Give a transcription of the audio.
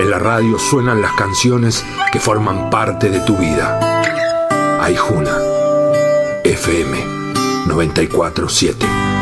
En la radio suenan las canciones que forman parte de tu vida. Aijuna, FM 94.7.